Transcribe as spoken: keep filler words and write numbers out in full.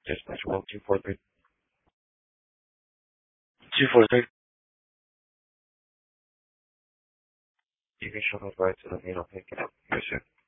Dispatch one two four three. two four three. You can show me right to the main. I'll pick it up. Yes, sir.